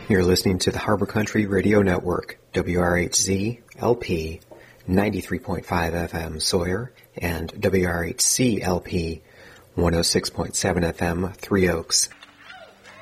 You're listening to the Harbor Country Radio Network, WRHZ-LP 93.5 FM Sawyer and WRHC-LP 106.7 FM Three Oaks.